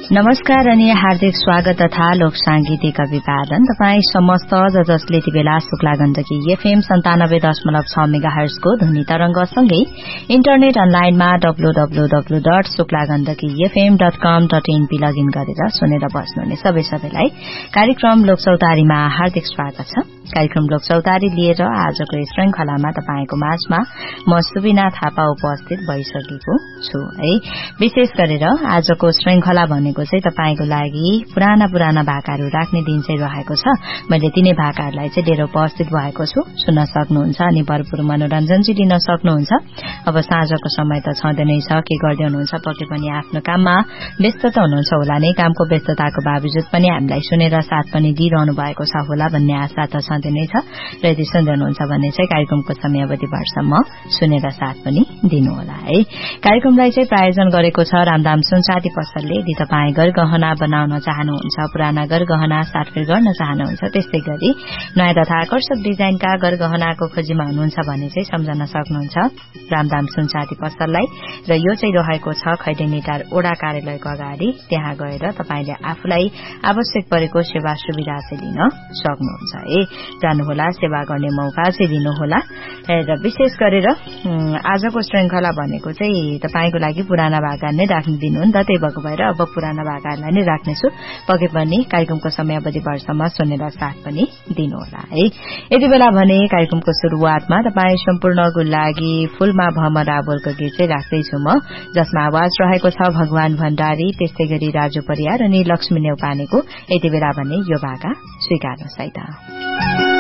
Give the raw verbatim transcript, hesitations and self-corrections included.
नमस्कार अनि हार्दिक स्वागत तथा लोक सांगीतिक अभिवादन तपाई समस्त ज जसले यति बेला शुक्ला गण्डकी एफएम सन्तानब्बे दशमलव छ मेगाहर्जको ध्वनि तरंगसँगै इन्टरनेट अनलाइनमा W W W dot Shukla Gandaki FM dot कम डट एनपी लगइन गरेर सुनेर बस्नुहुने सबै सबैलाई कार्यक्रम लोकचौतारीमा हार्दिक स्वागत छ। कार्यक्रम लोकचौतारी लिएर आजको यस श्रृंखलामा तपाईको माझमा म सुबिना थापा उपस्थित भइसकेको छु है। विशेष गरेर आजको श्रृंखला भनेको चाहिँ तपाईको लागि पुराना पुराना भाकाहरू राख्ने दिन चाहिँ रहेको छ। मैले तिनै भाकाहरूलाई चाहिँ लिएर उपस्थित भएको छु, सुन्न सक्नुहुन्छ अनि भरपूर मनोरञ्जन चाहिँ दिन सक्नुहुन्छ। अब साँझको समय त छँदै नै छ, के गर्दै हुनुहुन्छ, पक्कै पनि आफ्नो काममा व्यस्त त हुनुहुन्छ होला नै, कामको व्यस्तताको बावजुद पनि हामीलाई सुनेर साथ पनि दिइरहनु भएको छ होला भन्ने आशा त छँदै नै छ। र यदि सुन्दै हुनुहुन्छ भने चाहिँ कार्यक्रमको समयावधि भरसम्म सुनेर साथ पनि दिनुहोला है। कार्यक्रमलाई चाहिँ प्रायोजन गरेको छ रामदाम सुनसादी पसलले। यदि तपाईँ गरगहना बनाउन चाहनुहुन्छ, पुराना गरगहना साटफेर गर्न चाहनुहुन्छ, त्यस्तै गरी नयाँ तथा आकर्षक डिजाइनका गरगहनाको खोजीमा हुनुहुन्छ भने चाहिँ सम्झन सक्नुहुन्छ रामदाम सुनसादी पसललाई। र यो चाहिँ रहेको छ खैरेनीटार ओडा कार्यालयको अगाडि। त्यहाँ गएर तपाईले आफूलाई आवश्यक परेको सेवा सुविधा चाहिँ लिन सक्नुहुन्छ है। जानुहोला, सेवा गर्ने मौका चाहिँ दिनुहोला। र विशेष गरेर आजको श्रृंखला भनेको चाहिँ तपाईको लागि पुराना भाका नै राख्ने दिन हो नि त, त्यही भएको भएर अब पुराना भाकाहरूलाई नै राख्नेछु। पक्कै पनि कार्यक्रमको समयावधि भरसम्म सुनेर साथ पनि दिनुहोला है। यति बेला भने कार्यक्रमको शुरूआतमा तपाईँ सम्पूर्णको लागि फूलमा भमरा बोलको गीत चाहिँ राख्दैछु म, जसमा आवाज रहेको छ भगवान भण्डारी, त्यस्तै गरी राजु परियार अनि लक्ष्मी नेउपानेको। यति बेला भने यो भाका स्वीकार्नुहोस् है त।